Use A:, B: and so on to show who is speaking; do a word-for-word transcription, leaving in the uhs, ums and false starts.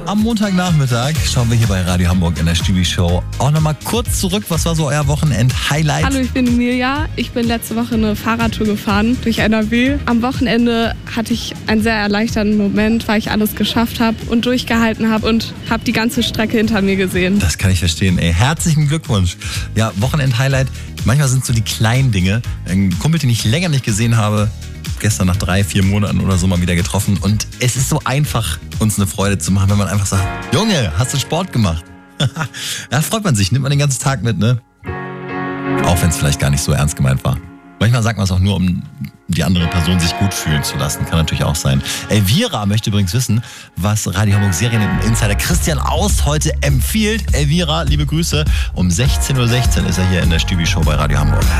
A: Am Montagnachmittag schauen wir hier bei Radio Hamburg in der Stübi-Show auch nochmal kurz zurück. Was war so euer Wochenend-Highlight?
B: Hallo, ich bin Emilia. Ich bin letzte Woche eine Fahrradtour gefahren durch N R W. Am Wochenende hatte ich einen sehr erleichternden Moment, weil ich alles geschafft habe und durchgehalten habe und habe die ganze Strecke hinter mir gesehen.
A: Das kann ich verstehen. Ey, herzlichen Glückwunsch. Ja, Wochenend-Highlight. Manchmal sind so die kleinen Dinge. Ein Kumpel, den ich länger nicht gesehen habe, gestern nach drei, vier Monaten oder so mal wieder getroffen. Und es ist so einfach, uns eine Freude zu machen, wenn man einfach sagt, Junge, hast du Sport gemacht? Da freut man sich, nimmt man den ganzen Tag mit, ne? Auch wenn es vielleicht gar nicht so ernst gemeint war. Manchmal sagt man es auch nur, um die andere Person sich gut fühlen zu lassen. Kann natürlich auch sein. Elvira möchte übrigens wissen, was Radio Hamburg Serien-Insider Christian Aust heute empfiehlt. Elvira, liebe Grüße. Um sechzehn Uhr sechzehn ist er hier in der Stübi-Show bei Radio Hamburg.